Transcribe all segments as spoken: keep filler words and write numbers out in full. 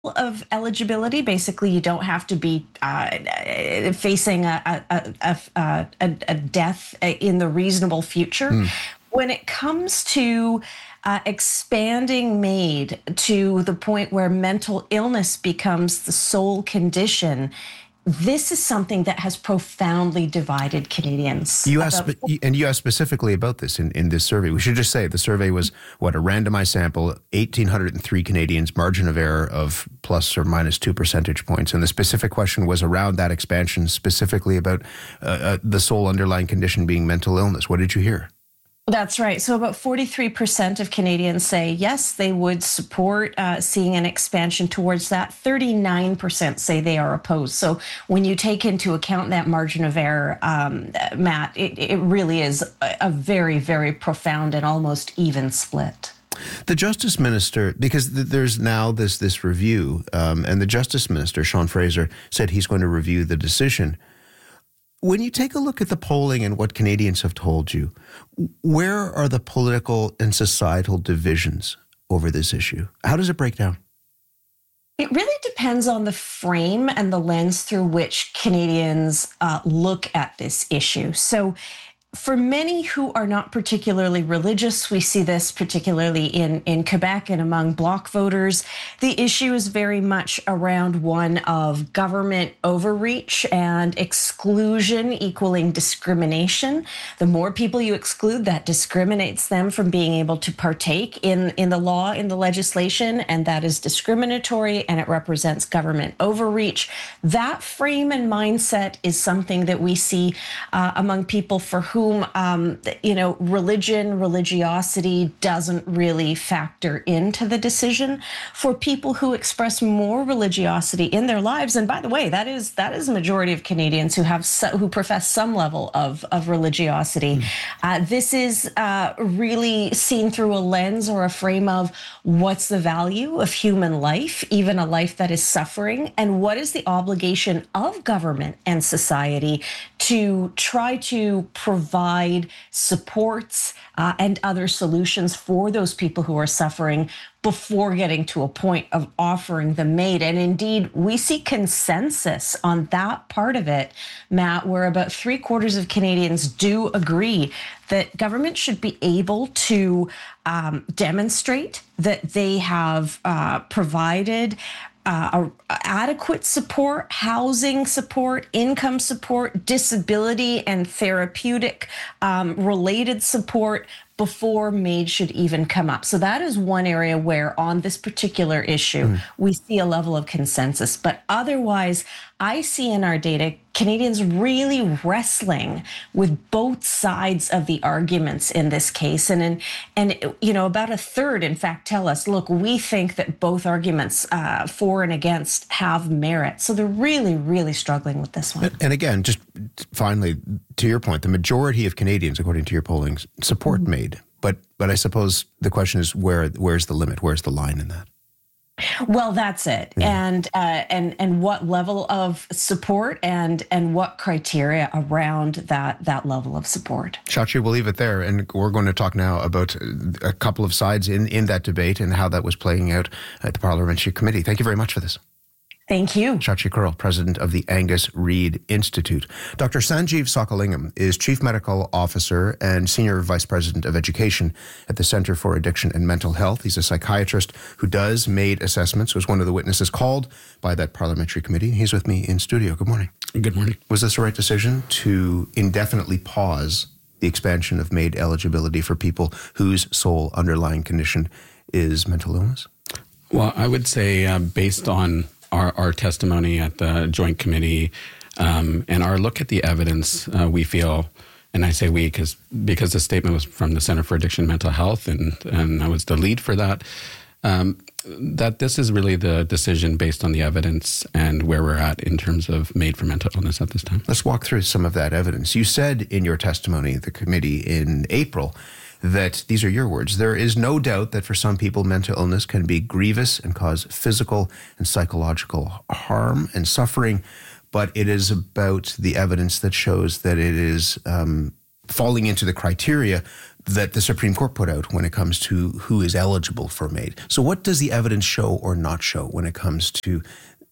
of eligibility. Basically, you don't have to be uh, facing a, a, a, a, a death in the reasonable future. Mm. When it comes to uh, expanding MAID to the point where mental illness becomes the sole condition, this is something that has profoundly divided Canadians. You asked, about- and you asked specifically about this in, in this survey. We should just say the survey was, what, a randomized sample, one thousand eight hundred three Canadians, margin of error of plus or minus two percentage points. And the specific question was around that expansion, specifically about uh, uh, the sole underlying condition being mental illness. What did you hear? That's right. So about forty-three percent of Canadians say, yes, they would support uh, seeing an expansion towards that. thirty-nine percent say they are opposed. So when you take into account that margin of error, um, Matt, it, it really is a, a very, very profound and almost even split. The Justice Minister, because th- there's now this, this review, um, and the Justice Minister, Sean Fraser, said he's going to review the decision. When you take a look at the polling and what Canadians have told you, where are the political and societal divisions over this issue? How does it break down? It really depends on the frame and the lens through which Canadians uh, look at this issue. So for many who are not particularly religious, we see this particularly in, in Quebec and among Bloc voters, the issue is very much around one of government overreach and exclusion equaling discrimination. The more people you exclude, that discriminates them from being able to partake in, in the law, in the legislation, and that is discriminatory and it represents government overreach. That frame and mindset is something that we see uh, among people for whom Whom, um, you know, religion, religiosity doesn't really factor into the decision. For people who express more religiosity in their lives, and by the way, that is that is a majority of Canadians who have so, who profess some level of of religiosity. Mm. Uh, this is uh, really seen through a lens or a frame of what's the value of human life, even a life that is suffering, and what is the obligation of government and society to try to provide provide supports uh, and other solutions for those people who are suffering before getting to a point of offering them MAID. And indeed, we see consensus on that part of it, Matt, where about three quarters of Canadians do agree that government should be able to um, demonstrate that they have uh, provided Uh, adequate support, housing support, income support, disability and therapeutic um, related support before MAID should even come up. So that is one area where on this particular issue, mm. we see a level of consensus. But otherwise, I see in our data, Canadians really wrestling with both sides of the arguments in this case. And, in, and you know, about a third, in fact, tell us, look, we think that both arguments uh, for and against have merit. So they're really, really struggling with this one. And again, just finally, to your point, the majority of Canadians, according to your polling, support mm-hmm. MAID. But but I suppose the question is, where where's the limit? Where's the line in that? Well, that's it. Yeah. And uh, and and what level of support and and what criteria around that that level of support. Shachi, we'll leave it there. And we're going to talk now about a couple of sides in, in that debate and how that was playing out at the Parliamentary Committee. Thank you very much for this. Thank you. Shachi Kurl, president of the Angus Reid Institute. Doctor Sanjeev Sokalingam is chief medical officer and senior vice president of education at the Centre for Addiction and Mental Health. He's a psychiatrist who does MAID assessments, was one of the witnesses called by that parliamentary committee. He's with me in studio. Good morning. Good morning. Was this the right decision to indefinitely pause the expansion of MAID eligibility for people whose sole underlying condition is mental illness? Well, I would say uh, based on Our, our testimony at the Joint Committee um, and our look at the evidence, uh, we feel, and I say we because because the statement was from the Centre for Addiction and Mental Health, and, and I was the lead for that, um, that this is really the decision based on the evidence and where we're at in terms of MAID for mental illness at this time. Let's walk through some of that evidence. You said in your testimony at the committee in April that, these are your words, there is no doubt that for some people mental illness can be grievous and cause physical and psychological harm and suffering, but it is about the evidence that shows that it is um, falling into the criteria that the Supreme Court put out when it comes to who is eligible for MAID. So what does the evidence show or not show when it comes to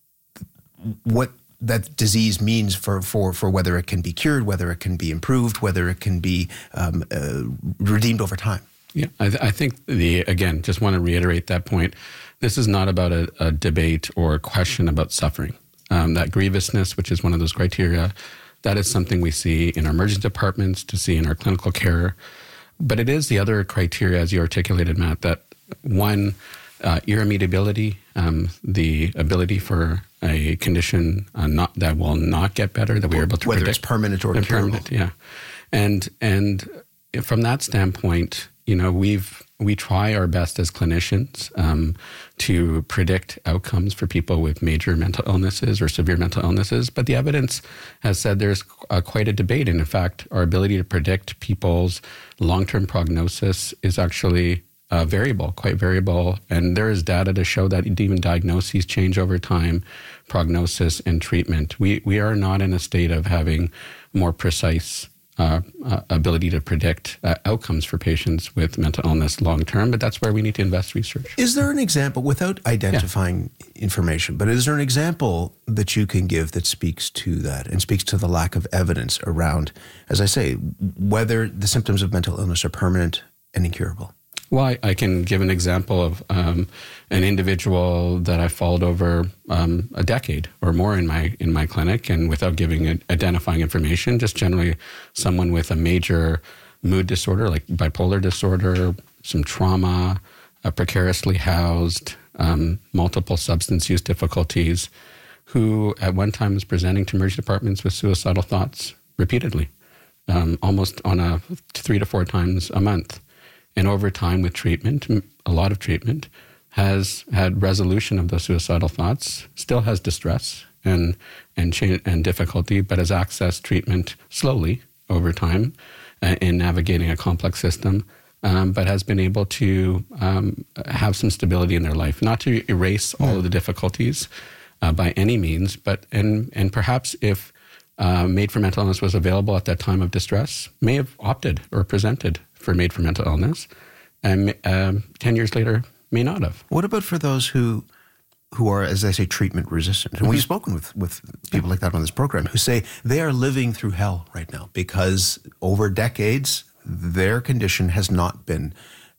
what that disease means for, for, for whether it can be cured, whether it can be improved, whether it can be um, uh, redeemed over time? Yeah, I, th- I think, the again, just want to reiterate that point. This is not about a, a debate or a question about suffering. Um, that grievousness, which is one of those criteria, that is something we see in our emergency departments, to see in our clinical care. But it is the other criteria, as you articulated, Matt, that one, uh, irremediability, um, the ability for a condition uh, not that will not get better, that we are able to whether predict. it's permanent or incurable. Permanent, yeah. And and from that standpoint, you know, we've we try our best as clinicians um, to predict outcomes for people with major mental illnesses or severe mental illnesses. But the evidence has said there's uh, quite a debate. And in fact, our ability to predict people's long-term prognosis is actually uh, variable, quite variable. And there is data to show that even diagnoses change over time, prognosis and treatment. We, we are not in a state of having more precise Uh, uh, ability to predict uh, outcomes for patients with mental illness long term, but that's where we need to invest research. Is there an example, without identifying yeah. information, but is there an example that you can give that speaks to that and speaks to the lack of evidence around, as I say, whether the symptoms of mental illness are permanent and incurable? Well, I, I can give an example of um, an individual that I followed over um, a decade or more in my in my clinic, and without giving it, identifying information, just generally someone with a major mood disorder like bipolar disorder, some trauma, uh, precariously housed, um, multiple substance use difficulties, who at one time was presenting to emergency departments with suicidal thoughts repeatedly, um, almost on a three to four times a month. And over time with treatment, a lot of treatment, has had resolution of those suicidal thoughts, still has distress and and change, and difficulty, but has accessed treatment slowly over time uh, in navigating a complex system, um, but has been able to um, have some stability in their life. Not to erase all of the difficulties uh, by any means, but and and perhaps if uh, MAID for Mental Illness was available at that time of distress, may have opted or presented for MAID for Mental Illness, and um, ten years later may not have. What about for those who who are, as I say, treatment resistant? And mm-hmm. we've spoken with, with people yeah. like that on this program who say they are living through hell right now because over decades, their condition has not been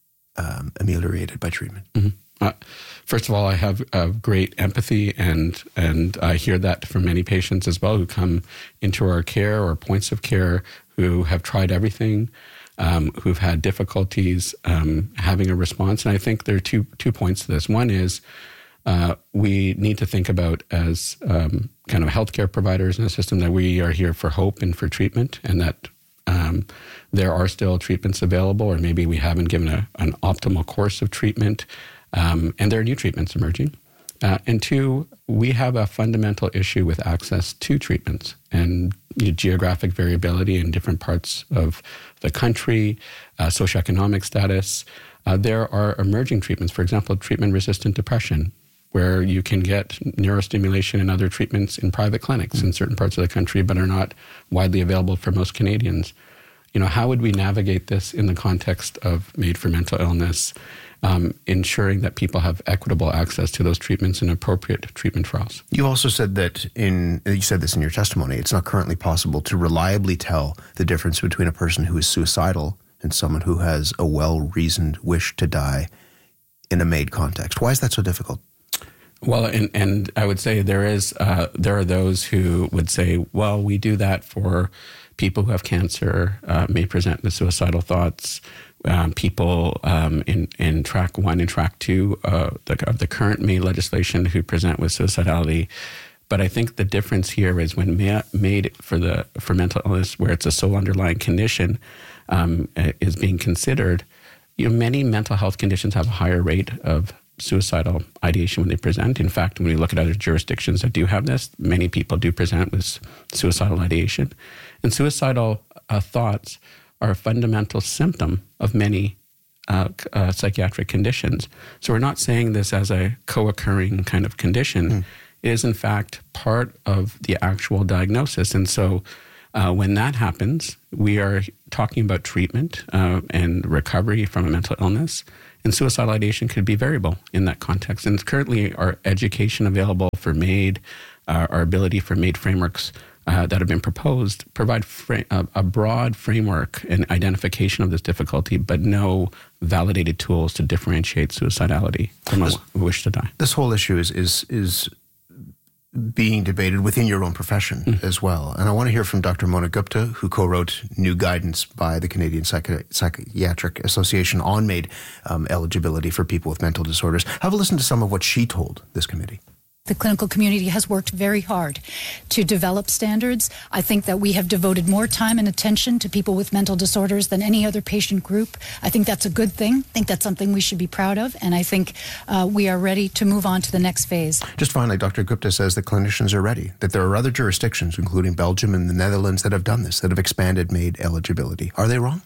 um, ameliorated by treatment. Mm-hmm. Uh, first of all, I have uh, great empathy, and and I hear that from many patients as well who come into our care or points of care who have tried everything, Um, who've had difficulties um, having a response. And I think there are two two points to this. One is uh, we need to think about, as um, kind of healthcare providers in a system, that we are here for hope and for treatment, and that um, there are still treatments available, or maybe we haven't given a, an optimal course of treatment, um, and there are new treatments emerging. Uh, and two, we have a fundamental issue with access to treatments and you know, geographic variability in different parts of the country, uh, socioeconomic status. Uh, there are emerging treatments, for example, treatment-resistant depression, where you can get neurostimulation and other treatments in private clinics mm-hmm. in certain parts of the country, but are not widely available for most Canadians. You know, how would we navigate this in the context of MAID for Mental Illness, um, ensuring that people have equitable access to those treatments and appropriate treatment trials? You also said that in, you said this in your testimony, it's not currently possible to reliably tell the difference between a person who is suicidal and someone who has a well-reasoned wish to die in a MAID context. Why is that so difficult? Well, and, and I would say there is uh, there are those who would say, well, we do that for people who have cancer, uh, may present with suicidal thoughts. Um, people um, in, in track one and track two uh, the, of the current MAID legislation who present with suicidality. But I think the difference here is when MAID for the for mental illness, where it's a sole underlying condition, um, is being considered, you know, many mental health conditions have a higher rate of suicidal ideation when they present. In fact, when we look at other jurisdictions that do have this, many people do present with suicidal ideation. And suicidal uh, thoughts are a fundamental symptom of many uh, uh, psychiatric conditions. So we're not saying this as a co-occurring kind of condition. Mm. It is, in fact, part of the actual diagnosis. And so Uh, when that happens, we are talking about treatment uh, and recovery from a mental illness. And suicidal ideation could be variable in that context. And currently, our education available for MAID, uh, our ability for MAID frameworks uh, that have been proposed provide fra- a, a broad framework and identification of this difficulty, but no validated tools to differentiate suicidality from a wish to die. This whole issue is is is being debated within your own profession mm. as well. And I want to hear from Doctor Mona Gupta, who co-wrote new guidance by the Canadian Psychi- Psychiatric Association on MAID um, eligibility for people with mental disorders. Have a listen to some of what she told this committee. The clinical community has worked very hard to develop standards. I think that we have devoted more time and attention to people with mental disorders than any other patient group. I think that's a good thing. I think that's something we should be proud of. And I think uh, we are ready to move on to the next phase. Just finally, Doctor Gupta says that clinicians are ready, that there are other jurisdictions, including Belgium and the Netherlands, that have done this, that have expanded MAID eligibility. Are they wrong?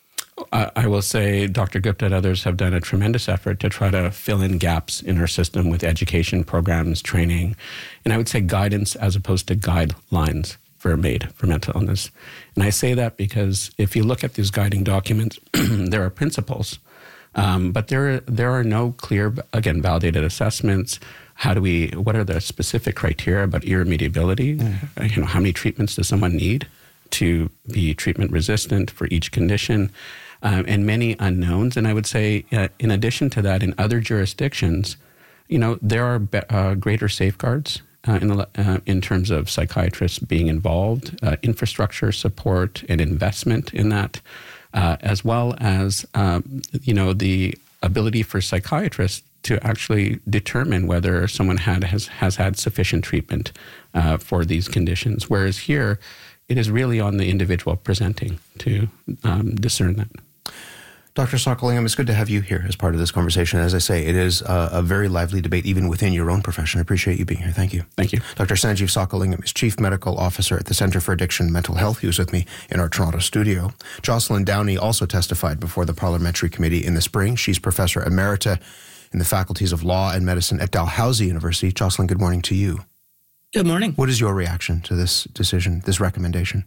I will say Doctor Gupta and others have done a tremendous effort to try to fill in gaps in our system with education programs, training, and I would say guidance as opposed to guidelines for MAID, for mental illness. And I say that because if you look at these guiding documents, there are principles, um, but there, there are no clear, again, validated assessments. How do we, what are the specific criteria about irremediability? Mm. You know, how many treatments does someone need to be treatment resistant for each condition? Um, and many unknowns. And I would say, uh, in addition to that, in other jurisdictions, you know, there are be- uh, greater safeguards uh, in, the, uh, in terms of psychiatrists being involved, uh, infrastructure support and investment in that, uh, as well as, um, you know, the ability for psychiatrists to actually determine whether someone had has, has had sufficient treatment uh, for these conditions. Whereas here, it is really on the individual presenting to um, discern that. Doctor Sokolingham, it's good to have you here as part of this conversation. As I say, it is a, a very lively debate, even within your own profession. I appreciate you being here. Thank you. Thank you. Doctor Sanjeev Sokolingham is Chief Medical Officer at the Centre for Addiction and Mental Health. He was with me in our Toronto studio. Jocelyn Downey also testified before the Parliamentary Committee in the spring. She's Professor Emerita in the Faculties of Law and Medicine at Dalhousie University. Jocelyn, good morning to you. Good morning. What is your reaction to this decision, this recommendation?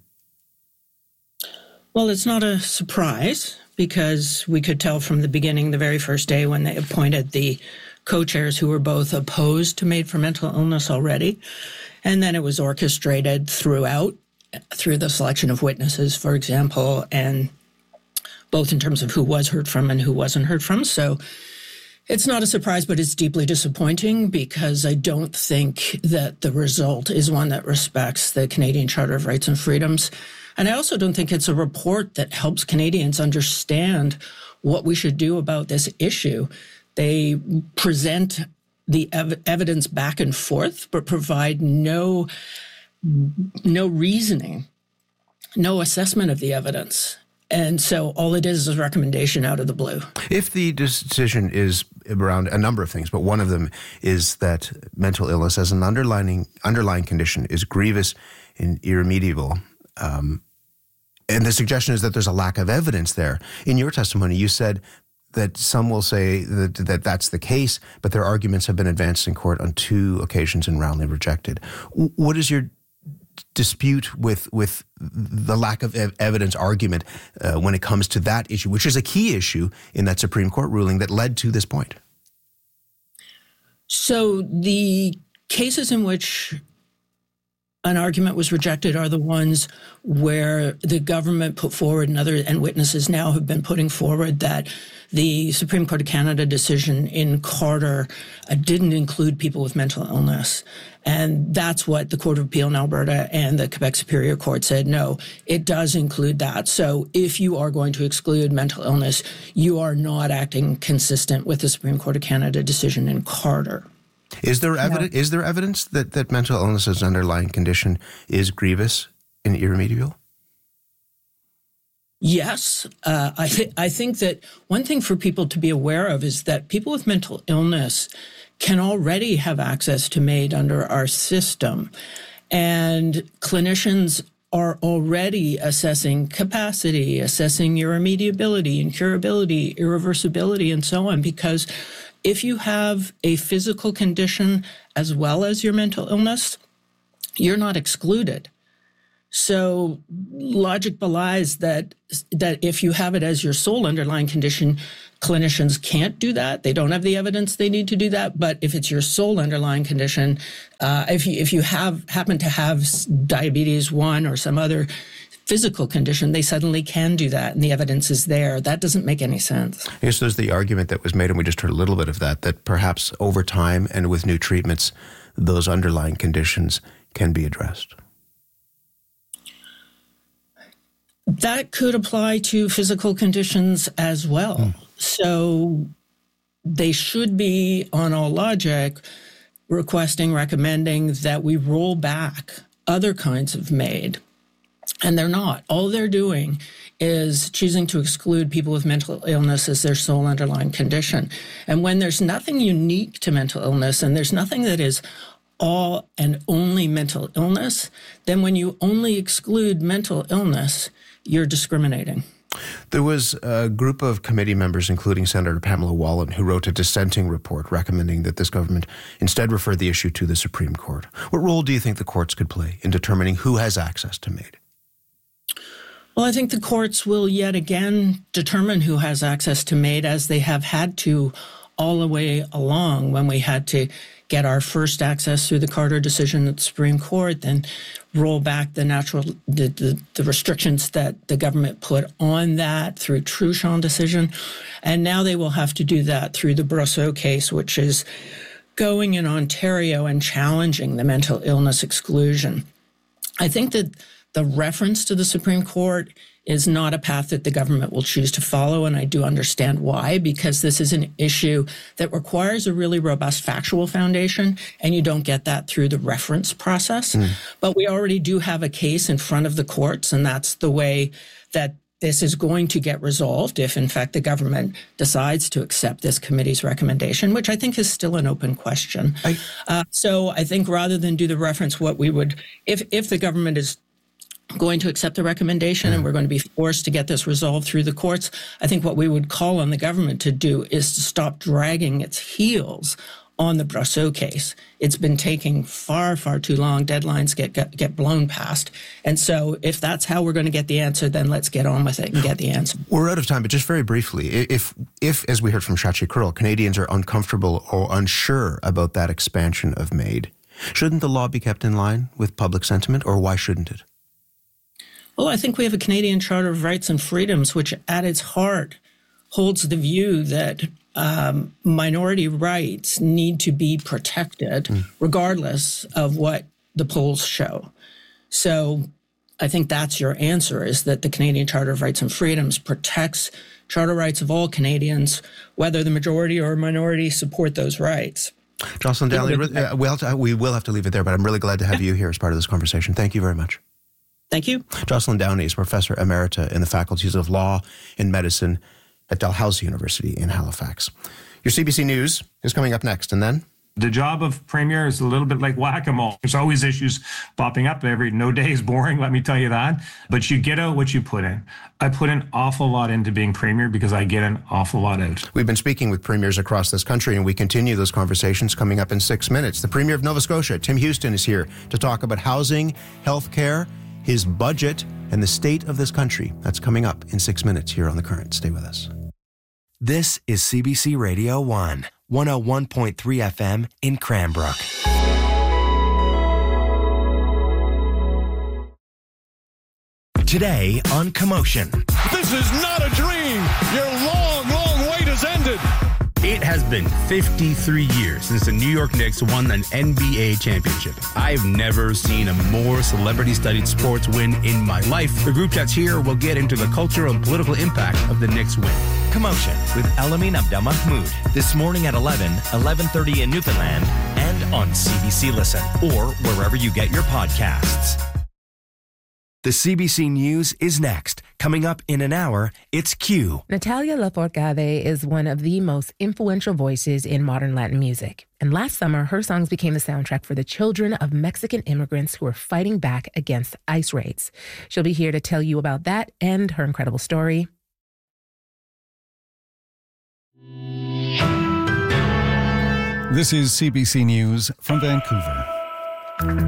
Well, it's not a surprise because we could tell from the beginning, the very first day when they appointed the co-chairs who were both opposed to MAID for mental illness already. And then it was orchestrated throughout, through the selection of witnesses, for example, and both in terms of who was heard from and who wasn't heard from. So it's not a surprise, but it's deeply disappointing because I don't think that the result is one that respects the Canadian Charter of Rights and Freedoms. And I also don't think it's a report that helps Canadians understand what we should do about this issue. They present the ev- evidence back and forth, but provide no, no reasoning, no assessment of the evidence. And so all it is is a recommendation out of the blue. If the decision is around a number of things, but one of them is that mental illness as an underlying underlying condition is grievous and irremediable, um, and the suggestion is that there's a lack of evidence there. In your testimony, you said that some will say that, that that's the case, but their arguments have been advanced in court on two occasions and roundly rejected. What is your dispute with with the lack of ev- evidence argument uh, when it comes to that issue, which is a key issue in that Supreme Court ruling that led to this point? So the cases in which an argument was rejected are the ones where the government put forward and other and witnesses now have been putting forward that the Supreme Court of Canada decision in Carter uh, didn't include people with mental illness. And that's what the Court of Appeal in Alberta and the Quebec Superior Court said, no, it does include that. So if you are going to exclude mental illness, you are not acting consistent with the Supreme Court of Canada decision in Carter. Is there evidence? No. Is there evidence that, that mental illness as an underlying condition is grievous and irremediable? Yes, uh, I th- I think that one thing for people to be aware of is that people with mental illness can already have access to MAID under our system, and clinicians are already assessing capacity, assessing irremediability, incurability, irreversibility, and so on, because if you have a physical condition as well as your mental illness, you're not excluded. So logic belies that that if you have it as your sole underlying condition, clinicians can't do that. They don't have the evidence they need to do that. But if it's your sole underlying condition, uh, if you if you have happen to have diabetes one or some other physical condition, they suddenly can do that, and the evidence is there. That doesn't make any sense. I guess there's the argument that was made, and we just heard a little bit of that, that perhaps over time and with new treatments, those underlying conditions can be addressed. That could apply to physical conditions as well. Mm. So they should be, on all logic, requesting, recommending that we roll back other kinds of MAID. And they're not. All they're doing is choosing to exclude people with mental illness as their sole underlying condition. And when there's nothing unique to mental illness and there's nothing that is all and only mental illness, then when you only exclude mental illness, you're discriminating. There was a group of committee members, including Senator Pamela Wallin, who wrote a dissenting report recommending that this government instead refer the issue to the Supreme Court. What role do you think the courts could play in determining who has access to MAID? Well, I think the courts will yet again determine who has access to MAID, as they have had to all the way along. When we had to get our first access through the Carter decision at the Supreme Court, then roll back the natural the, the, the restrictions that the government put on that through Truchon decision. And now they will have to do that through the Brosseau case, which is going in Ontario and challenging the mental illness exclusion. I think that the reference to the Supreme Court is not a path that the government will choose to follow, and I do understand why, because this is an issue that requires a really robust factual foundation, and you don't get that through the reference process. Mm. But we already do have a case in front of the courts, and that's the way that this is going to get resolved if, in fact, the government decides to accept this committee's recommendation, which I think is still an open question. I, uh, so I think rather than do the reference, what we would, if if the government is going to accept the recommendation, yeah. and we're going to be forced to get this resolved through the courts, I think what we would call on the government to do is to stop dragging its heels on the Brosseau case. It's been taking far, far too long. Deadlines get, get get blown past. And so if that's how we're going to get the answer, then let's get on with it and get the answer. We're out of time, but just very briefly, if, if as we heard from Shachi Kurl, Canadians are uncomfortable or unsure about that expansion of MAID, shouldn't the law be kept in line with public sentiment, or why shouldn't it? Well, I think we have a Canadian Charter of Rights and Freedoms, which at its heart holds the view that um, minority rights need to be protected mm. regardless of what the polls show. So I think that's your answer, is that the Canadian Charter of Rights and Freedoms protects charter rights of all Canadians, whether the majority or minority support those rights. Jocelyn Downie, uh, we'll to, we will have to leave it there, but I'm really glad to have you here as part of this conversation. Thank you very much. Thank you. Jocelyn Downie is Professor Emerita in the Faculties of Law and Medicine at Dalhousie University in Halifax. Your C B C News is coming up next, and then? The job of Premier is a little bit like whack-a-mole. There's always issues popping up. Every no day is boring, let me tell you that. But you get out what you put in. I put an awful lot into being Premier because I get an awful lot out. We've been speaking with premiers across this country, and we continue those conversations coming up in six minutes. The Premier of Nova Scotia, Tim Houston, is here to talk about housing, health care, his budget, and the state of this country. That's coming up in six minutes here on The Current. Stay with us. This is C B C Radio one, one oh one point three F M in Cranbrook. Today on Commotion. This is not a dream. Your long, long wait has ended. It has been fifty-three years since the New York Knicks won an N B A championship. I've never seen a more celebrity-studied sports win in my life. The group chats here will get into the cultural and political impact of the Knicks win. Commotion with Elamin Abdelmahmoud. This morning at eleven, eleven thirty in Newfoundland, and on C B C Listen, or wherever you get your podcasts. The C B C News is next. Coming up in an hour, it's Q. Natalia Lafourcade is one of the most influential voices in modern Latin music. And last summer, her songs became the soundtrack for the children of Mexican immigrants who are fighting back against ICE raids. She'll be here to tell you about that and her incredible story. This is C B C News from Vancouver.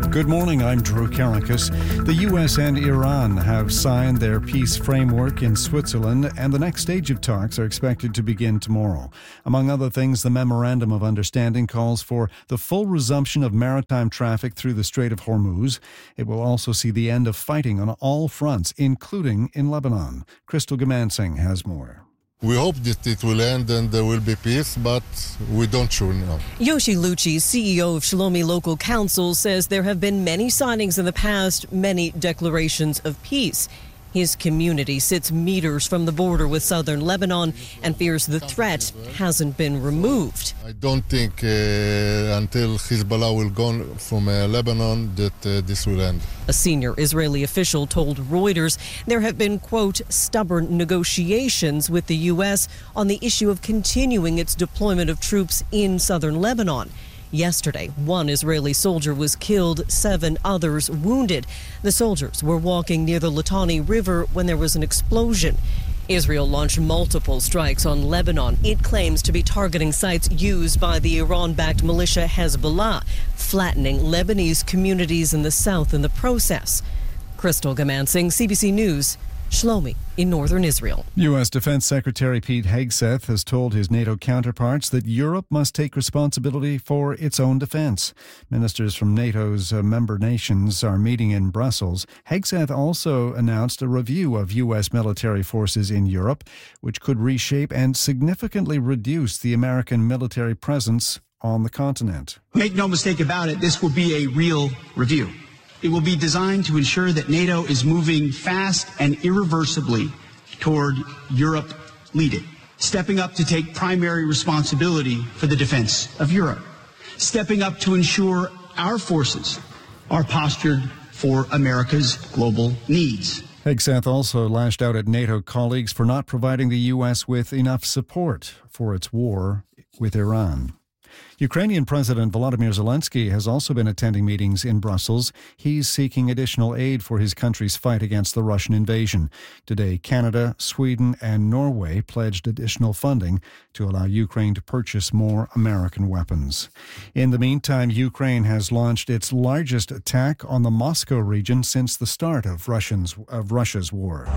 Good morning, I'm Drew Karakis. The U S and Iran have signed their peace framework in Switzerland, and the next stage of talks are expected to begin tomorrow. Among other things, the Memorandum of Understanding calls for the full resumption of maritime traffic through the Strait of Hormuz. It will also see the end of fighting on all fronts, including in Lebanon. Crystal Gamansing has more. We hope that it will end and there will be peace, but we don't sure now. Yoshi Lucci, C E O of Shlomi Local Council, says there have been many signings in the past, many declarations of peace. His community sits meters from the border with southern Lebanon and fears the threat hasn't been removed. I don't think uh, until Hezbollah will go from uh, Lebanon that uh, this will end. A senior Israeli official told Reuters there have been, quote, stubborn negotiations with the U S on the issue of continuing its deployment of troops in southern Lebanon. Yesterday, one Israeli soldier was killed, seven others wounded. The soldiers were walking near the Litani River when there was an explosion. Israel launched multiple strikes on Lebanon. It claims to be targeting sites used by the Iran-backed militia Hezbollah, flattening Lebanese communities in the south in the process. Crystal Gamansing, C B C News, Shlomi in northern Israel. U S Defense Secretary Pete Hegseth has told his NATO counterparts that Europe must take responsibility for its own defense. Ministers from NATO's uh, member nations are meeting in Brussels. Hegseth also announced a review of U S military forces in Europe, which could reshape and significantly reduce the American military presence on the continent. Make no mistake about it, this will be a real review. It will be designed to ensure that NATO is moving fast and irreversibly toward Europe leading, stepping up to take primary responsibility for the defense of Europe, stepping up to ensure our forces are postured for America's global needs. Hegseth also lashed out at NATO colleagues for not providing the U S with enough support for its war with Iran. Ukrainian President Volodymyr Zelensky has also been attending meetings in Brussels. He's seeking additional aid for his country's fight against the Russian invasion. Today, Canada, Sweden, and Norway pledged additional funding to allow Ukraine to purchase more American weapons. In the meantime, Ukraine has launched its largest attack on the Moscow region since the start of Russians, of Russia's war.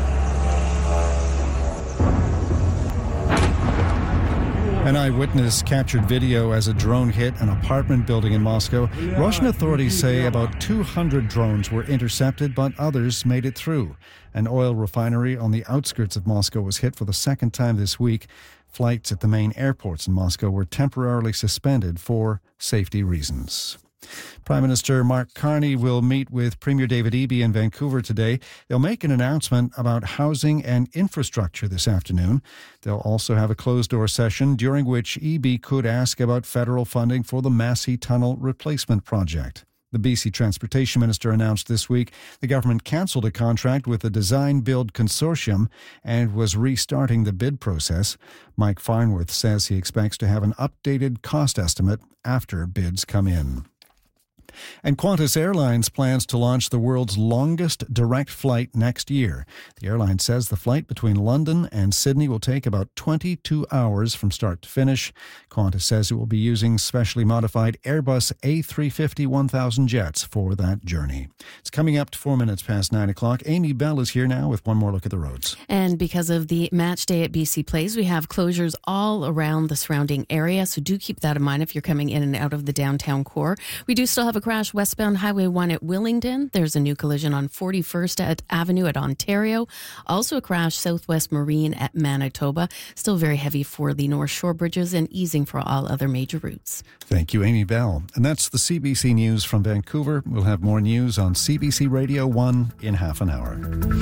An eyewitness captured video as a drone hit an apartment building in Moscow. Russian authorities say about two hundred drones were intercepted, but others made it through. An oil refinery on the outskirts of Moscow was hit for the second time this week. Flights at the main airports in Moscow were temporarily suspended for safety reasons. Prime Minister Mark Carney will meet with Premier David Eby in Vancouver today. They'll make an announcement about housing and infrastructure this afternoon. They'll also have a closed-door session during which Eby could ask about federal funding for the Massey Tunnel Replacement Project. The B C Transportation Minister announced this week the government cancelled a contract with the Design Build Consortium and was restarting the bid process. Mike Farnworth says he expects to have an updated cost estimate after bids come in. And Qantas Airlines plans to launch the world's longest direct flight next year. The airline says the flight between London and Sydney will take about twenty-two hours from start to finish. Qantas says it will be using specially modified Airbus A three fifty one thousand jets for that journey. It's coming up to four minutes past nine o'clock. Amy Bell is here now with one more look at the roads. And because of the match day at B C Place, we have closures all around the surrounding area. So do keep that in mind if you're coming in and out of the downtown core. We do still have a crash westbound Highway one at Willingdon. There's a new collision on forty-first at Avenue at Ontario. Also a crash Southwest Marine at Manitoba. Still very heavy for the North Shore bridges and easing for all other major routes. Thank you, Amy Bell. And that's the C B C News from Vancouver. We'll have more news on C B C Radio one in half an hour.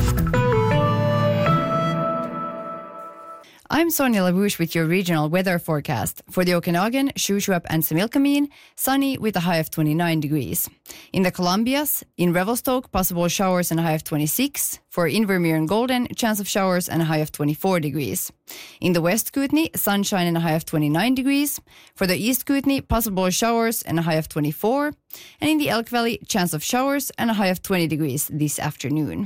I'm Sonia LaRouche with your regional weather forecast. For the Okanagan, Shuswap and Similkameen, sunny with a high of twenty-nine degrees. In the Columbias, in Revelstoke, possible showers and a high of twenty-six. For Invermere and Golden, chance of showers and a high of twenty-four degrees. In the West Kootenay, sunshine and a high of twenty-nine degrees. For the East Kootenay, possible showers and a high of twenty-four. And in the Elk Valley, chance of showers and a high of twenty degrees this afternoon.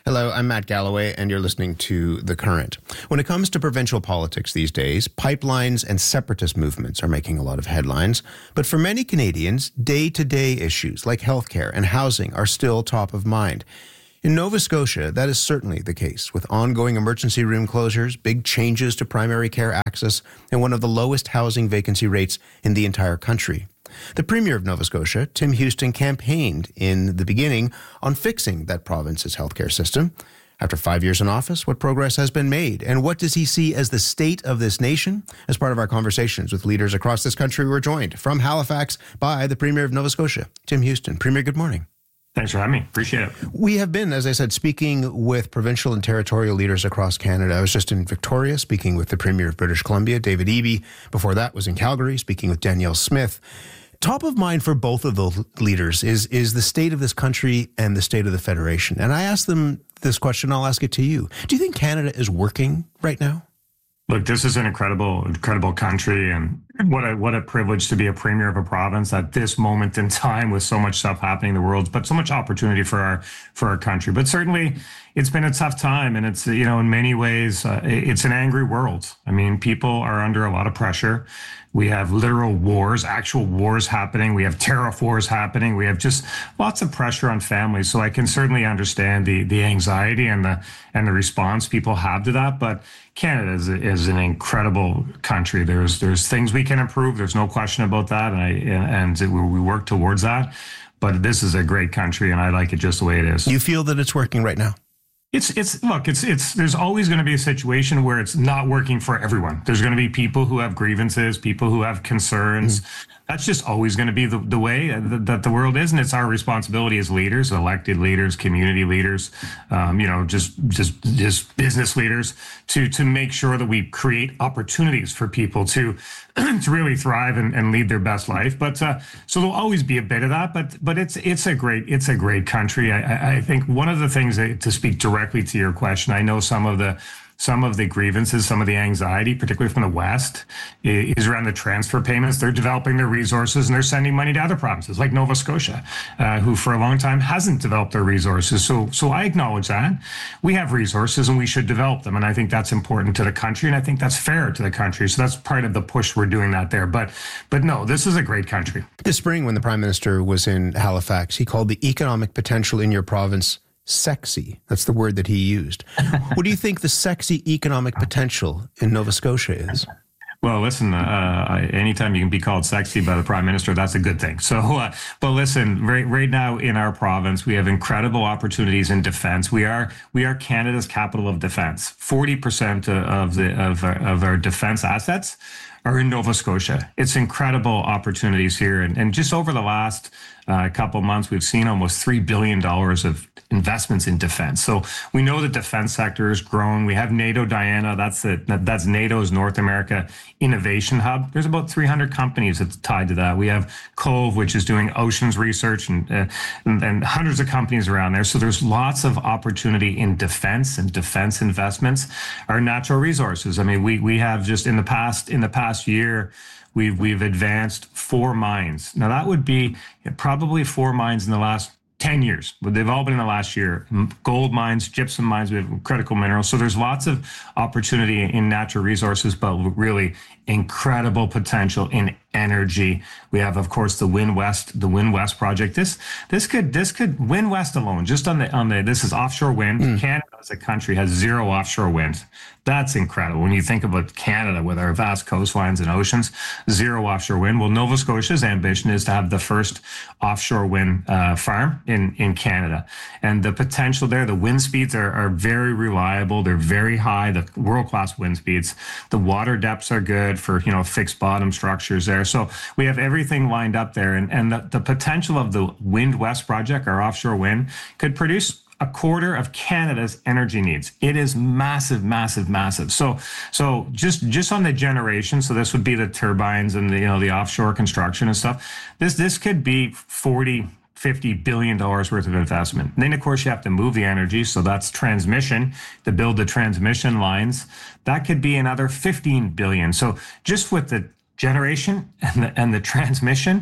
Hello, I'm Matt Galloway, and you're listening to The Current. When it comes to provincial politics these days, pipelines and separatist movements are making a lot of headlines. But for many Canadians, day-to-day issues like healthcare and housing are still top of mind. In Nova Scotia, that is certainly the case, with ongoing emergency room closures, big changes to primary care access, and one of the lowest housing vacancy rates in the entire country. The Premier of Nova Scotia, Tim Houston, campaigned in the beginning on fixing that province's healthcare system. After five years in office, what progress has been made? And what does he see as the state of this nation? As part of our conversations with leaders across this country, we're joined from Halifax by the Premier of Nova Scotia, Tim Houston. Premier, good morning. Thanks for having me. Appreciate it. We have been, as I said, speaking with provincial and territorial leaders across Canada. I was just in Victoria speaking with the Premier of British Columbia, David Eby. Before that was in Calgary speaking with Danielle Smith. Top of mind for both of the leaders is, is the state of this country and the state of the Federation. And I asked them this question, I'll ask it to you. Do you think Canada is working right now? Look, this is an incredible, incredible country, and what a what a privilege to be a premier of a province at this moment in time with so much stuff happening in the world, but so much opportunity for our for our country. But certainly, it's been a tough time, and it's you know in many ways uh, it's an angry world. I mean, people are under a lot of pressure. We have literal wars, actual wars happening. We have tariff wars happening. We have just lots of pressure on families. So I can certainly understand the the anxiety and the and the response people have to that. But Canada is, is an incredible country. There's there's things we can improve. There's no question about that, and I and we work towards that. But this is a great country, and I like it just the way it is. You feel that it's working right now? It's it's look, it's it's there's always going to be a situation where it's not working for everyone. There's going to be people who have grievances, people who have concerns. Mm. That's just always going to be the, the way that, that the world is, and it's our responsibility as leaders, elected leaders, community leaders, um, you know, just just just business leaders, to to make sure that we create opportunities for people to to really thrive and, and lead their best life. But uh, so there'll always be a bit of that. But but it's it's a great it's a great country. I, I think one of the things that, to speak directly to your question, I know some of the. Some of the grievances, some of the anxiety, particularly from the West, is around the transfer payments. They're developing their resources and they're sending money to other provinces like Nova Scotia, uh, who for a long time hasn't developed their resources. So, so I acknowledge that. We have resources and we should develop them. And I think that's important to the country. And I think that's fair to the country. So that's part of the push we're doing that there. But, but no, this is a great country. This spring, when the Prime Minister was in Halifax, he called the economic potential in your province sexy. That's the word that he used. What do you think the sexy economic potential in Nova Scotia is? Well, listen, uh, anytime you can be called sexy by the Prime Minister, that's a good thing. So, uh, but listen, right, right now in our province, we have incredible opportunities in defense. We are we are Canada's capital of defense. forty percent of the of our, of our defense assets are in Nova Scotia. It's incredible opportunities here. And, and just over the last uh, couple months, we've seen almost three billion dollars of investments in defense. So we know the defense sector has grown. We have NATO Diana. That's the, that's NATO's North America Innovation Hub. There's about three hundred companies that's tied to that. We have Cove, which is doing oceans research, and, uh, and, and hundreds of companies around there. So there's lots of opportunity in defense and defense investments. Our natural resources. I mean, we we have just in the past in the past year, we've we've advanced four mines. Now that would be probably four mines in the last ten years, but they've all been in the last year. Gold mines, gypsum mines, we have critical minerals. So there's lots of opportunity in natural resources, but really incredible potential in energy. We have, of course, the Wind West, the Wind West project. This, this could, this could Wind West alone, just on the, on the, this is offshore wind. Mm. Canada as a country has zero offshore wind. That's incredible. When you think about Canada with our vast coastlines and oceans, zero offshore wind. Well, Nova Scotia's ambition is to have the first offshore wind uh, farm in, in Canada. And the potential there, the wind speeds are, are very reliable. They're very high, the world-class wind speeds. The water depths are good for, you know, fixed bottom structures there. So we have everything lined up there. And, and the, the potential of the Wind West project, our offshore wind, could produce a quarter of Canada's energy needs. It is massive, massive, massive. So, so just just on the generation. So this would be the turbines and the you know the offshore construction and stuff. This this could be forty, fifty billion dollars worth of investment. And then of course you have to move the energy. So that's transmission to build the transmission lines. That could be another fifteen billion. So just with the generation and the and the transmission,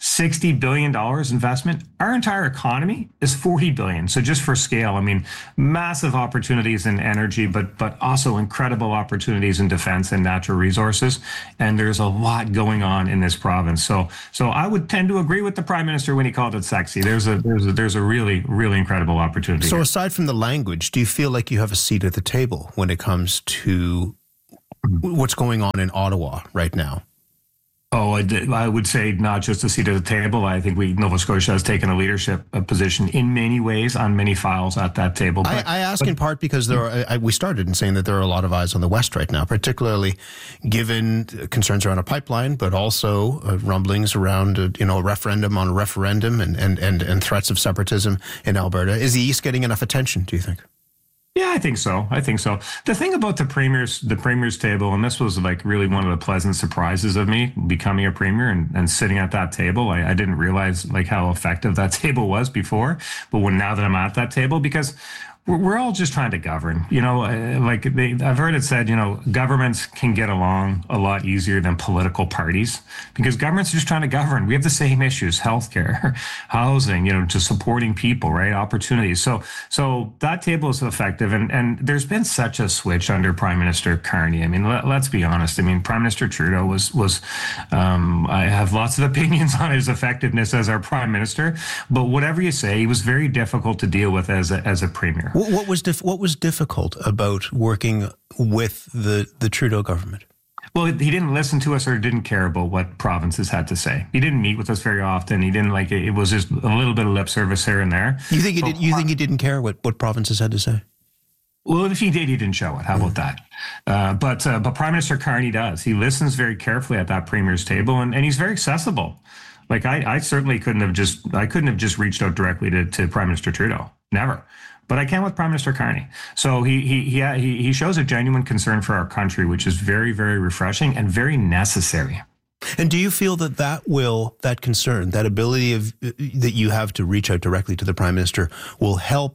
sixty billion dollars investment. Our entire economy is forty billion dollars. So just for scale, I mean, massive opportunities in energy, but but also incredible opportunities in defense and natural resources. And there's a lot going on in this province. So so I would tend to agree with the Prime Minister when he called it sexy. There's a there's a, there's a really, really incredible opportunity. So here. aside from the language, do you feel like you have a seat at the table when it comes to what's going on in Ottawa right now? Oh, I, did, I would say not just a seat at the table. I think we Nova Scotia has taken a leadership position in many ways on many files at that table. But, I, I ask but, in part because there are, I, we started in saying that there are a lot of eyes on the West right now, particularly given concerns around a pipeline, but also uh, rumblings around uh, you know a referendum on a referendum and, and, and, and threats of separatism in Alberta. Is the East getting enough attention, do you think? Yeah, I think so. I think so. The thing about the premier's the premier's table, and this was like really one of the pleasant surprises of me becoming a premier and, and sitting at that table. I, I didn't realize like how effective that table was before, but when now that I'm at that table, because we're, we're all just trying to govern. You know, like they, I've heard it said, you know, governments can get along a lot easier than political parties because governments are just trying to govern. We have the same issues: healthcare, housing, you know, just supporting people, right? Opportunities. So, so that table is effective. And, and there's been such a switch under Prime Minister Carney. I mean, let, let's be honest. I mean, Prime Minister Trudeau was, was, um, I have lots of opinions on his effectiveness as our Prime Minister, but whatever you say, he was very difficult to deal with as a, as a premier. What was dif- what was difficult about working with the, the Trudeau government? Well, he didn't listen to us or didn't care about what provinces had to say. He didn't meet with us very often. He didn't like it. It was just a little bit of lip service here and there. You think he so, did? You think he didn't care what, what provinces had to say? Well, if he did, he didn't show it. How about that? Uh, but uh, but Prime Minister Carney does. He listens very carefully at that premier's table, and, and he's very accessible. Like I, I certainly couldn't have just I couldn't have just reached out directly to, to Prime Minister Trudeau. Never. But I can with Prime Minister Carney. So he he he he shows a genuine concern for our country, which is very, very refreshing and very necessary. And do you feel that that will, that concern, that ability of that you have to reach out directly to the Prime Minister will help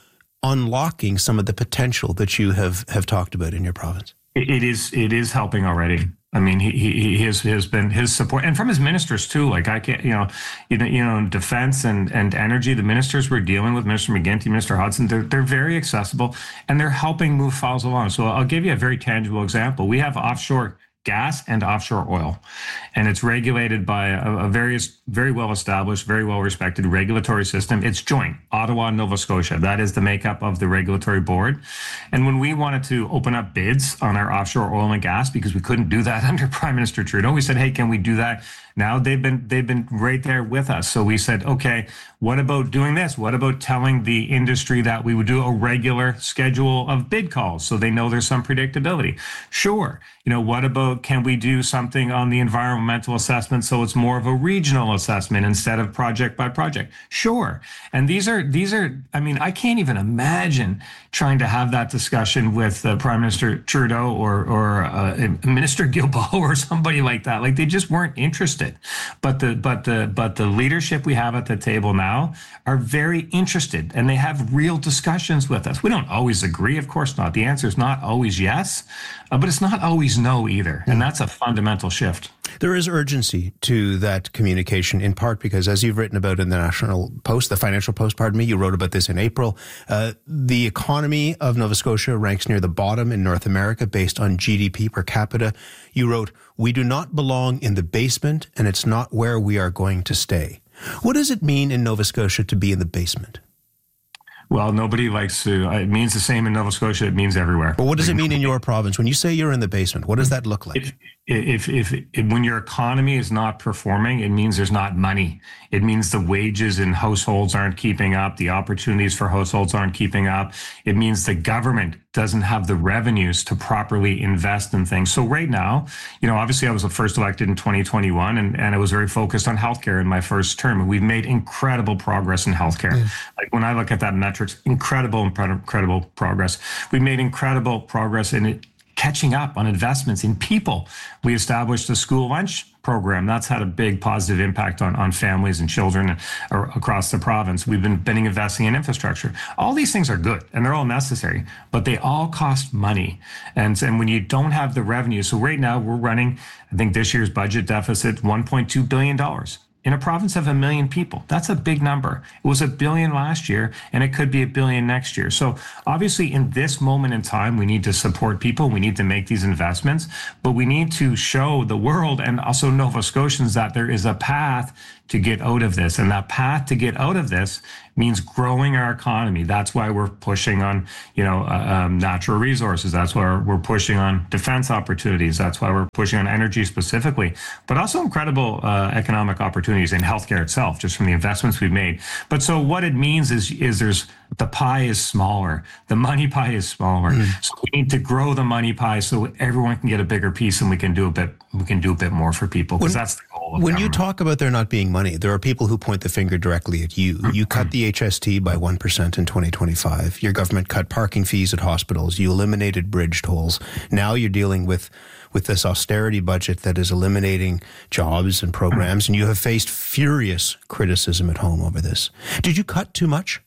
unlocking some of the potential that you have, have talked about in your province? It is it is helping already. I mean, he he, he has, has been his support, and from his ministers too. Like I can't, you know, you know, you know, defense and, and energy. The ministers we're dealing with, Minister McGuinty, Minister Hudson, they're they're very accessible, and they're helping move files along. So I'll give you a very tangible example. We have offshore gas and offshore oil, and it's regulated by a, a various, very well established, very well respected regulatory system. It's joint, Ottawa and Nova Scotia. That is the makeup of the regulatory board. And when we wanted to open up bids on our offshore oil and gas, because we couldn't do that under Prime Minister Trudeau, we said, hey, can we do that? Now they've been they've been right there with us. So we said, okay, what about doing this? What about telling the industry that we would do a regular schedule of bid calls so they know there's some predictability? Sure. You know, what about can we do something on the environmental assessment so it's more of a regional assessment instead of project by project? Sure. And these are these are I mean, I can't even imagine trying to have that discussion with uh, Prime Minister Trudeau or or uh, Minister Guilbeault or somebody like that. Like they just weren't interested. But the but the but the leadership we have at the table now are very interested, and they have real discussions with us. We don't always agree, of course not. The answer is not always yes, uh, but it's not always no either, and that's a fundamental shift. There is urgency to that communication, in part because, as you've written about in the National Post, the Financial Post, pardon me, you wrote about this in April, uh, the economy of Nova Scotia ranks near the bottom in North America based on G D P per capita. You wrote, "We do not belong in the basement, and it's not where we are going to stay." What does it mean in Nova Scotia to be in the basement? Well, nobody likes to, it means the same in Nova Scotia, it means everywhere. But what does it mean in your province? When you say you're in the basement, what does that look like? If, if, if, if when your economy is not performing, it means there's not money. It means the wages in households aren't keeping up. The opportunities for households aren't keeping up. It means the government doesn't have the revenues to properly invest in things. So right now, you know, obviously I was the first elected in twenty twenty-one, and, and I was very focused on healthcare in my first term. And we've made incredible progress in healthcare. Yeah. Like when I look at that metrics, incredible, incredible progress. We made incredible progress in it, catching up on investments in people. We established a school lunch program. That's had a big positive impact on, on families and children across the province. We've been, been investing in infrastructure. All these things are good and they're all necessary, but they all cost money. And, and when you don't have the revenue, so right now we're running, I think this year's budget deficit, one point two billion dollars. in a province of a million people. That's a big number. It was a billion last year, and it could be a billion next year. So obviously in this moment in time, we need to support people. We need to make these investments, but we need to show the world and also Nova Scotians that there is a path to get out of this. And that path to get out of this means growing our economy. That's why we're pushing on, you know, uh, um, natural resources. That's why we're pushing on defense opportunities. That's why we're pushing on energy specifically, but also incredible uh, economic opportunities in healthcare itself, just from the investments we've made. But so what it means is, is there's the pie is smaller. The money pie is smaller. Mm. So we need to grow the money pie so everyone can get a bigger piece, and we can do a bit. We can do a bit more for people, because that's the goal of When government. you talk about there not being money, there are people who point the finger directly at you. You cut the H S T by one percent in twenty twenty-five. Your government cut parking fees at hospitals. You eliminated bridge tolls. Now you're dealing with with this austerity budget that is eliminating jobs and programs, and you have faced furious criticism at home over this. Did you cut too much?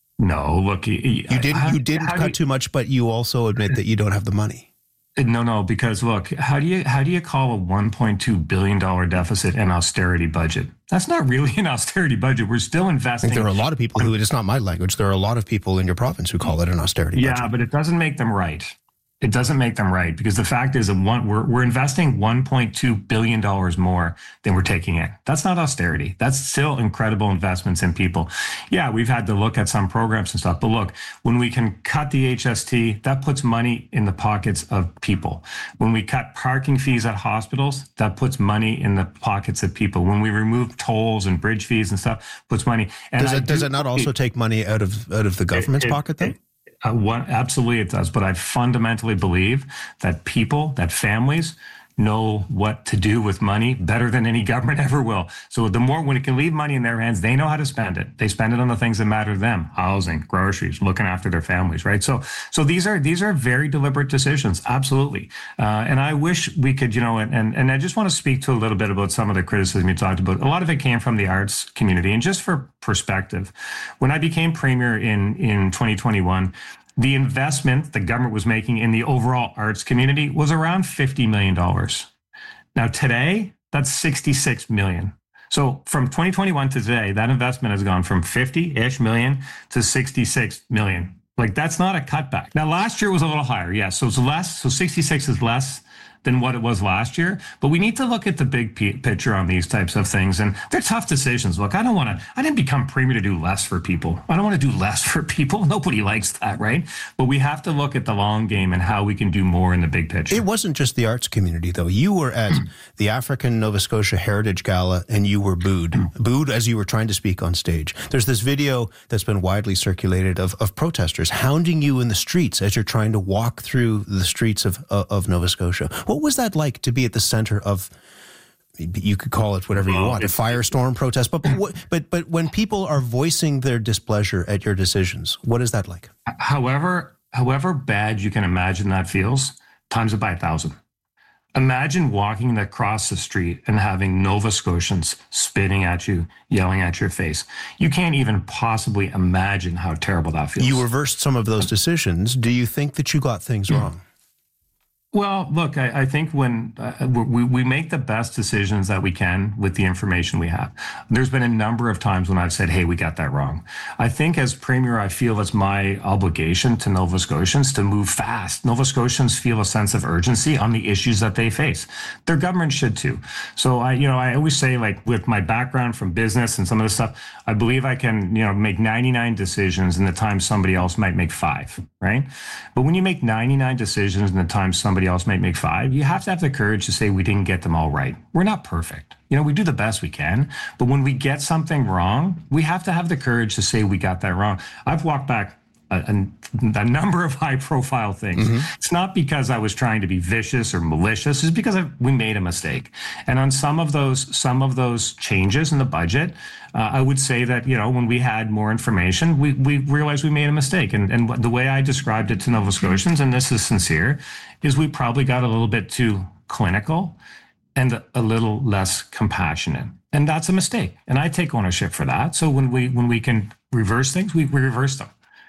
No, look, you, you didn't. How, you didn't cut you, too much, but you also admit that you don't have the money. No, no, because look, how do you how do you call a one point two billion dollars deficit an austerity budget? That's not really an austerity budget. We're still investing. I think there are a lot of people who, it's not my language, there are a lot of people in your province who call it an austerity yeah, budget. Yeah, but it doesn't make them right. It doesn't make them right, because the fact is that one, we're, we're investing one point two billion dollars more than we're taking in. That's not austerity. That's still incredible investments in people. Yeah, we've had to look at some programs and stuff, but look, when we can cut the H S T, that puts money in the pockets of people. When we cut parking fees at hospitals, that puts money in the pockets of people. When we remove tolls and bridge fees and stuff, puts money. And does it, do, does it not also take money out of out of the government's it, it, pocket, though? It, Uh, what, absolutely it does. But I fundamentally believe that people, that families know what to do with money better than any government ever will. So the more, when it can leave money in their hands, they know how to spend it. They spend it on the things that matter to them: housing, groceries, looking after their families, right? So, so these are, these are very deliberate decisions. Absolutely. Uh, and I wish we could, you know, and, and, and I just want to speak to a little bit about some of the criticism you talked about. A lot of it came from the arts community. And just for perspective, when I became premier in, in twenty twenty-one, the investment the government was making in the overall arts community was around fifty million dollars. Now today, that's sixty-six million dollars. So from twenty twenty-one to today, that investment has gone from fifty-ish million to sixty-six million. Like, that's not a cutback. Now last year was a little higher, yes. So it's less, so sixty-six is less than what it was last year. But we need to look at the big p- picture on these types of things. And they're tough decisions. Look, I don't want to, I didn't become premier to do less for people. I don't want to do less for people. Nobody likes that, right? But we have to look at the long game and how we can do more in the big picture. It wasn't just the arts community, though. You were at the African Nova Scotia Heritage Gala, and you were booed. Booed as you were trying to speak on stage. There's this video that's been widely circulated of, of protesters hounding you in the streets as you're trying to walk through the streets of, of, of Nova Scotia. What was that like, to be at the center of, you could call it whatever you want, a firestorm protest, but, but but but when people are voicing their displeasure at your decisions, what is that like? However, however bad you can imagine that feels, times it by a thousand. Imagine walking across the street and having Nova Scotians spitting at you, yelling at your face. You can't even possibly imagine how terrible that feels. You reversed some of those decisions. Do you think that you got things wrong? Well, look, I, I think when uh, we, we make the best decisions that we can with the information we have. There's been a number of times when I've said, hey, we got that wrong. I think as Premier, I feel it's my obligation to Nova Scotians to move fast. Nova Scotians feel a sense of urgency on the issues that they face. Their government should too. So I, you know, I always say, like, with my background from business and some of this stuff, I believe I can, you know, make ninety-nine decisions in the time somebody else might make five, right? But when you make ninety-nine decisions in the time somebody else might make five, you have to have the courage to say we didn't get them all right. We're not perfect. You know, we do the best we can, but when we get something wrong, we have to have the courage to say we got that wrong. I've walked back a, a, a number of high profile things. Mm-hmm. It's not because I was trying to be vicious or malicious. It's because I, we made a mistake. And on some of those, some of those changes in the budget, uh, I would say that, you know, when we had more information, we, we realized we made a mistake. And, and the way I described it to Nova Scotians, and this is sincere, is we probably got a little bit too clinical and a little less compassionate. And that's a mistake. And I take ownership for that. So when we when we can reverse things, we, we reverse them.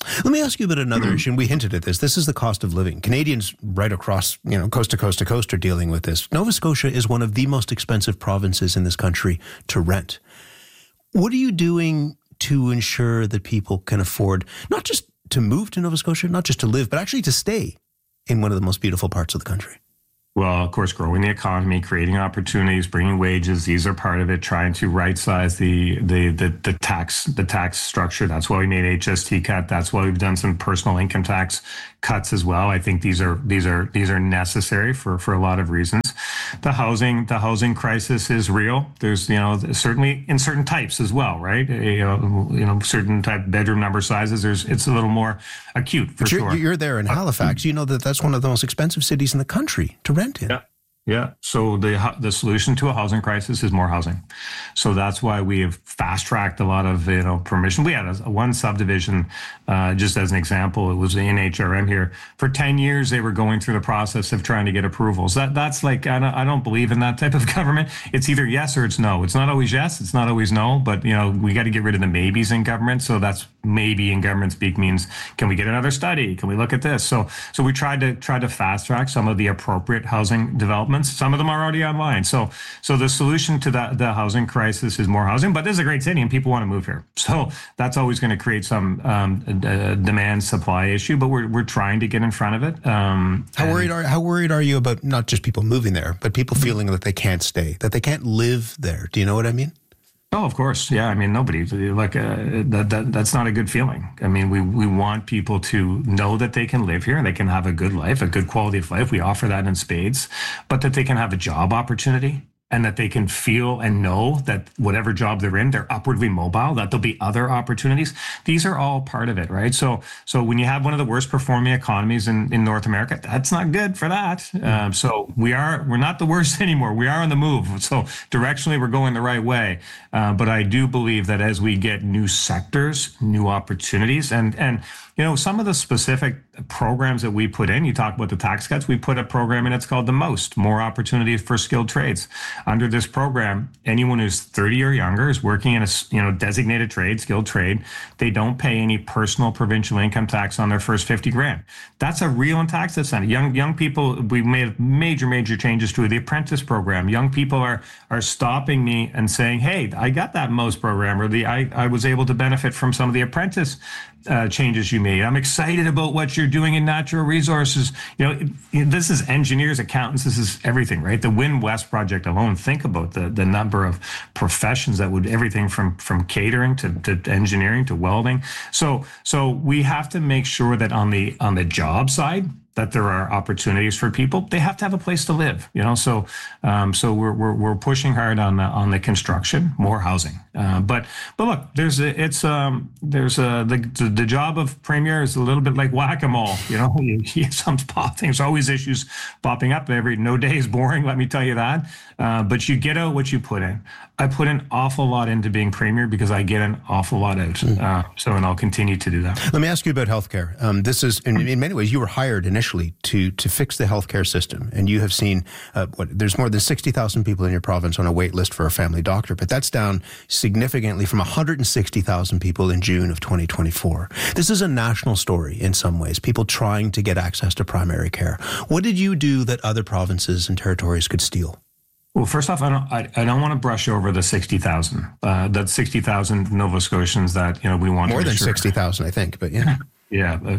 Let me ask you about another issue, and we hinted at this. This is the cost of living. Canadians right across, you know, coast to coast to coast are dealing with this. Nova Scotia is one of the most expensive provinces in this country to rent. What are you doing to ensure that people can afford not just to move to Nova Scotia, not just to live, but actually to stay in one of the most beautiful parts of the country? Well, of course, growing the economy, creating opportunities, bringing wages, these are part of it, trying to right-size the, the the the tax the tax structure. That's why we made H S T cut. That's why we've done some personal income tax cuts as well. I think these are these are these are necessary for, for a lot of reasons. The housing the housing crisis is real. There's, you know, certainly in certain types as well, right? You know, you know, certain type bedroom number sizes. There's it's a little more acute for but you're, sure. You're there in Halifax. You know that that's one of the most expensive cities in the country to rent in. Yeah. Yeah. So the the solution to a housing crisis is more housing. So that's why we have fast tracked a lot of, you know, permission. We had a, one subdivision, uh, just as an example, it was the N H R M here. For ten years, they were going through the process of trying to get approvals. That That's like, I don't, I don't believe in that type of government. It's either yes or it's no. It's not always yes. It's not always no. But, you know, we got to get rid of the maybes in government. So that's maybe in government speak means, can we get another study? Can we look at this? So so we tried to try to fast track some of the appropriate housing development. Some of them are already online. So so the solution to that, the housing crisis is more housing, but this is a great city and people want to move here. So that's always going to create some um, demand supply issue, but we're we're trying to get in front of it. Um, how worried are how worried are you about not just people moving there, but people feeling that they can't stay, that they can't live there? Do you know what I mean? Oh, of course. Yeah. I mean, nobody like uh, that, that. That's not a good feeling. I mean, we, we want people to know that they can live here and they can have a good life, a good quality of life. We offer that in spades, but that they can have a job opportunity and that they can feel and know that whatever job they're in, they're upwardly mobile, that there'll be other opportunities. These are all part of it, right? So so when you have one of the worst performing economies in, in North America, that's not good for that. Mm-hmm. Um, so we are, we're not the worst anymore. We are on the move. So directionally, we're going the right way. Uh, but I do believe that as we get new sectors, new opportunities, and and you know, some of the specific programs that we put in, you talk about the tax cuts, we put a program in, it's called the MOST, More Opportunities for Skilled Trades. Under this program, anyone who's thirty or younger is working in a, you know, designated trade, skilled trade, they don't pay any personal provincial income tax on their first fifty grand. That's a real tax incentive. Young young people, we made major, major changes to the apprentice program. Young people are are stopping me and saying, hey, I got that MOST program, or the I, I was able to benefit from some of the apprentice Uh, changes you made. I'm excited about what you're doing in natural resources. You know, it, this is engineers, accountants, this is everything, right? The Wind West project alone, think about the the number of professions that would, everything from from catering to, to engineering to welding. So so we have to make sure that on the on the job side, that there are opportunities for people. They have to have a place to live, you know. So, um, so we're we're we're pushing hard on the on the construction, more housing. Uh, but but look, there's a, it's um there's a the the job of premier is a little bit like whack-a-mole, you know. You, you some pop things, always issues popping up. Every no day is boring, let me tell you that. Uh, but you get out what you put in. I put an awful lot into being premier because I get an awful lot out. Mm. Uh, so, and I'll continue to do that. Let me ask you about healthcare. Um, this is, in, in many ways, you were hired initially to to fix the healthcare system, and you have seen uh, what there's more than sixty thousand people in your province on a wait list for a family doctor, but that's down significantly from one hundred sixty thousand people in June of twenty twenty-four. This is a national story in some ways. People trying to get access to primary care. What did you do that other provinces and territories could steal? Well, first off, I don't. I, I don't want to brush over the sixty thousand. Uh, that's sixty thousand Nova Scotians that you know we want more to than sure. sixty thousand, I think. But yeah, yeah, uh,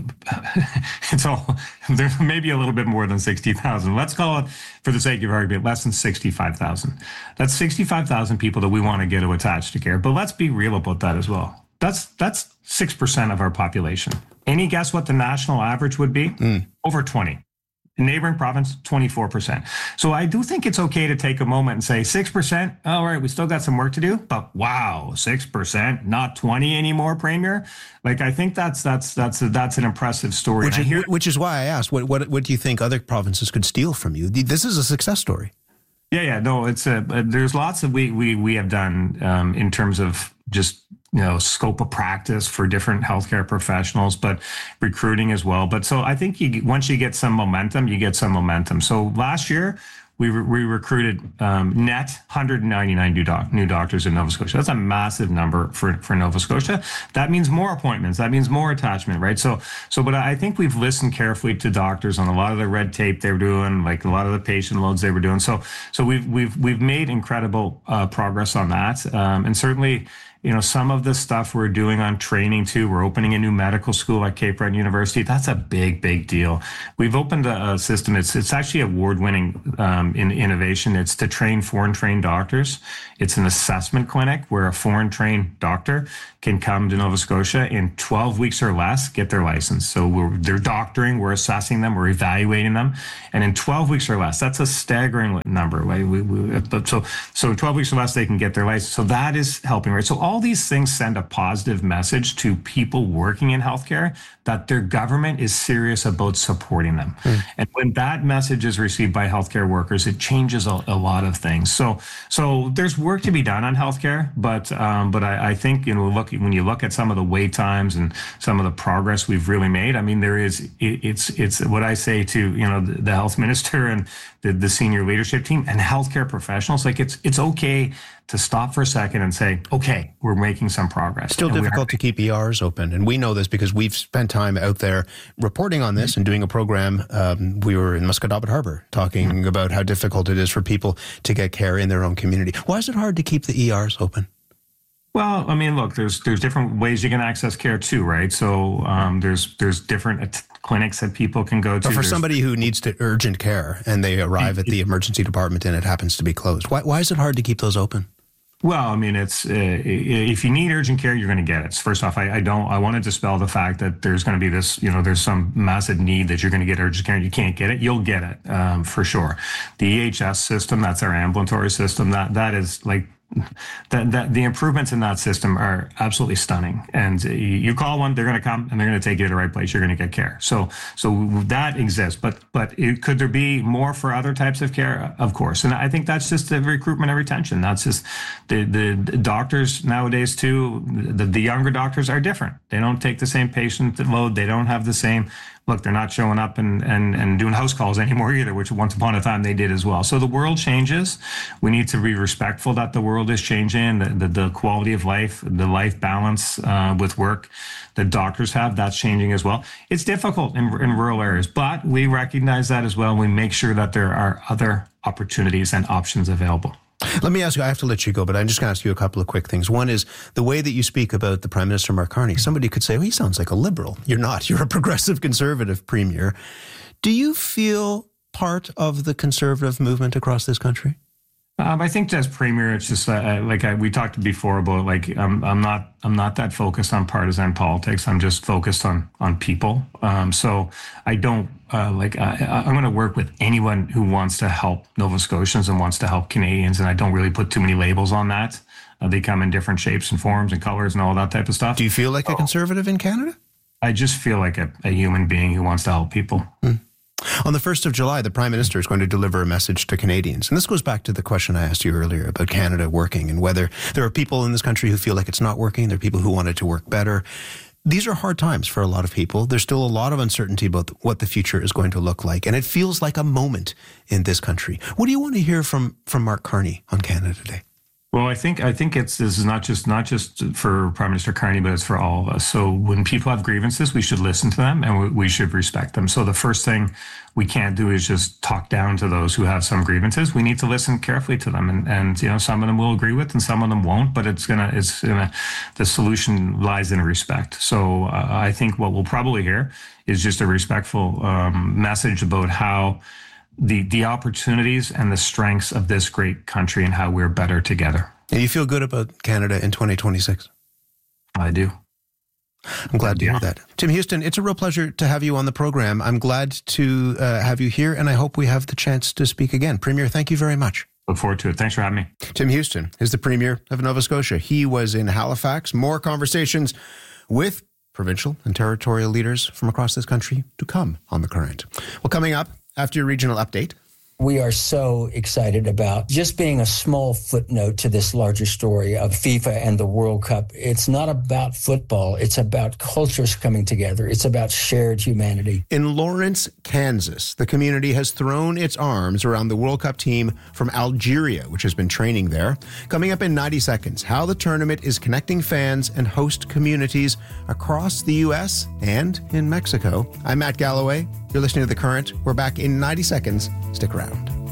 it's all there's maybe a little bit more than sixty thousand. Let's call it, for the sake of argument, less than sixty-five thousand. That's sixty-five thousand people that we want to get to attach to care. But let's be real about that as well. That's that's six percent of our population. Any guess what the national average would be? Mm. Over twenty. Neighboring province, twenty-four percent. So I do think it's okay to take a moment and say six percent, all right, we still got some work to do, but wow, six percent, not twenty anymore, Premier. Like, I think that's that's that's a, that's an impressive story. Which is, hear- which is why I asked, what, what what do you think other provinces could steal from you? This is a success story. Yeah, yeah, no, it's a, there's lots that we we we have done um, in terms of just, you know, scope of practice for different healthcare professionals, but recruiting as well. But so I think you once you get some momentum, you get some momentum. So last year, we, re- we recruited um, net one hundred ninety-nine new, doc- new doctors in Nova Scotia. That's a massive number for, for Nova Scotia. That means more appointments. That means more attachment, right? So, so, but I think we've listened carefully to doctors on a lot of the red tape they were doing, like a lot of the patient loads they were doing. So, so we've we've we've made incredible uh, progress on that, um, and certainly. You know, some of the stuff we're doing on training too, we're opening a new medical school at Cape Breton University. That's a big, big deal. We've opened a, a system. It's it's actually award-winning um, in innovation. It's to train foreign trained doctors. It's an assessment clinic where a foreign trained doctor can come to Nova Scotia in twelve weeks or less, get their license. So we're, they're doctoring, we're assessing them, we're evaluating them. And in twelve weeks or less, that's a staggering number. Right? We, we, so, so in twelve weeks or less, they can get their license. So that is helping, right? So all these things send a positive message to people working in healthcare that their government is serious about supporting them. Mm. And when that message is received by healthcare workers, it changes a, a lot of things. So, so there's work to be done on healthcare, but um, but I, I think you know, look when you look at some of the wait times and some of the progress we've really made. I mean, there is it, it's it's what I say to you know the, the health minister and the, the senior leadership team and healthcare professionals. Like it's it's okay to stop for a second and say, okay, we're making some progress. Still and difficult to keep E Rs open. And we know this because we've spent time out there reporting on this mm-hmm. and doing a program. Um, we were in Musquodoboit Harbor talking mm-hmm. about how difficult it is for people to get care in their own community. Why is it hard to keep the E Rs open? Well, I mean, look, there's there's different ways you can access care too, right? So um, there's there's different clinics that people can go to. But for there's, somebody who needs to urgent care and they arrive at the emergency department and it happens to be closed, why why is it hard to keep those open? Well, I mean, it's uh, if you need urgent care, you're going to get it. First off, I, I don't. I want to dispel the fact that there's going to be this, you know, there's some massive need that you're going to get urgent care and you can't get it. You'll get it um, for sure. The E H S system, that's our ambulatory system. That that is like. That, that the improvements in that system are absolutely stunning. And you call one, they're going to come and they're going to take you to the right place. You're going to get care. So, so that exists. But, but it, could there be more for other types of care? Of course. And I think that's just the recruitment and retention. That's just the the doctors nowadays too. The, the younger doctors are different. They don't take the same patient load. They don't have the same. Look, they're not showing up and, and, and doing house calls anymore either, which once upon a time they did as well. So the world changes. We need to be respectful that the world is changing, the, the, the quality of life, the life balance uh, with work that doctors have, that's changing as well. It's difficult in, in rural areas, but we recognize that as well. And we make sure that there are other opportunities and options available. Let me ask you, I have to let you go, but I'm just going to ask you a couple of quick things. One is the way that you speak about the Prime Minister, Mark Carney. Somebody could say, well, he sounds like a liberal. You're not. You're a progressive conservative premier. Do you feel part of the conservative movement across this country? Um, I think as premier, it's just uh, like I, we talked before about like um, I'm not I'm not that focused on partisan politics. I'm just focused on on people. Um, so I don't uh, like I, I'm going to work with anyone who wants to help Nova Scotians and wants to help Canadians, and I don't really put too many labels on that. Uh, they come in different shapes and forms and colors and all that type of stuff. Do you feel like so, a conservative in Canada? I just feel like a, a human being who wants to help people. Hmm. On the first of July, the Prime Minister is going to deliver a message to Canadians. And this goes back to the question I asked you earlier about Canada working and whether there are people in this country who feel like it's not working. There are people who want it to work better. These are hard times for a lot of people. There's still a lot of uncertainty about what the future is going to look like. And it feels like a moment in this country. What do you want to hear from, from Mark Carney on Canada Today? Well, I think I think it's this is not just not just for Prime Minister Carney, but it's for all of us. So when people have grievances, we should listen to them and we, we should respect them. So the first thing we can't do is just talk down to those who have some grievances. We need to listen carefully to them, and and you know some of them we'll agree with and some of them won't. But it's gonna it's gonna the solution lies in respect. So uh, I think what we'll probably hear is just a respectful um, message about how. The the opportunities and the strengths of this great country and how we're better together. And you feel good about Canada in twenty twenty-six? I do. I'm glad to hear that. Tim Houston, it's a real pleasure to have you on the program. I'm glad to uh, have you here, and I hope we have the chance to speak again. Premier, thank you very much. Look forward to it. Thanks for having me. Tim Houston is the Premier of Nova Scotia. He was in Halifax. More conversations with provincial and territorial leaders from across this country to come on The Current. Well, coming up, after your regional update, We are so excited about just being a small footnote to this larger story of FIFA and the World Cup. It's not about football. It's about cultures coming together. It's about shared humanity. In Lawrence, Kansas, the community has thrown its arms around the World Cup team from Algeria, which has been training there. Coming up in ninety seconds, how the tournament is connecting fans and host communities across the U S and in Mexico. I'm Matt Galloway. You're listening to The Current. We're back in ninety seconds. Stick around.